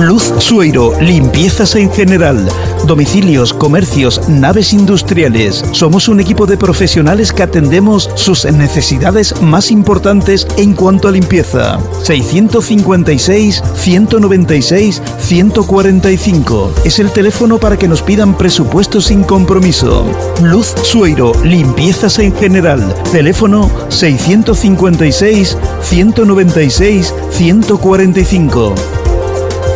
Luz Sueiro, limpiezas en general, domicilios, comercios, naves industriales. Somos un equipo de profesionales que atendemos sus necesidades más importantes en cuanto a limpieza. 656-196-145 es el teléfono para que nos pidan presupuestos sin compromiso. Luz Sueiro, limpiezas en general. Teléfono 656-196-145.